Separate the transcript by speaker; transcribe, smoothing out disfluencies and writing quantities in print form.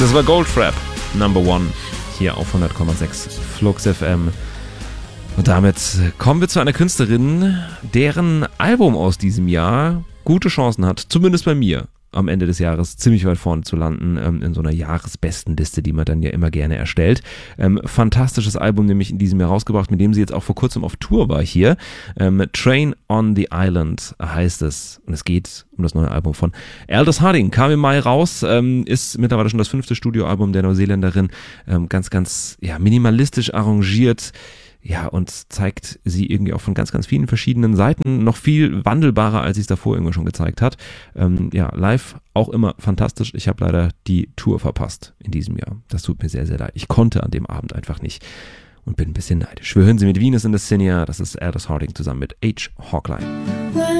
Speaker 1: Das war Goldfrapp, Number One, hier auf 100,6 Flux FM. Und damit kommen wir zu einer Künstlerin, deren Album aus diesem Jahr gute Chancen hat, zumindest bei mir, am Ende des Jahres ziemlich weit vorne zu landen, in so einer Jahresbestenliste, die man dann ja immer gerne erstellt. Fantastisches Album nämlich in diesem Jahr rausgebracht, mit dem sie jetzt auch vor kurzem auf Tour war hier. Train on the Island heißt es. Und es geht um das neue Album von Aldous Harding. Kam im Mai raus, ist mittlerweile schon das 5. Studioalbum der Neuseeländerin. Ganz, ganz minimalistisch arrangiert. Ja, und zeigt sie irgendwie auch von ganz, ganz vielen verschiedenen Seiten, noch viel wandelbarer, als sie es davor irgendwo schon gezeigt hat. Live auch immer fantastisch. Ich habe leider die Tour verpasst in diesem Jahr. Das tut mir sehr, sehr leid. Ich konnte an dem Abend einfach nicht und bin ein bisschen neidisch. Wir hören sie mit Venus in the Cinia. Das ist Aldous Harding zusammen mit H. Hawkline.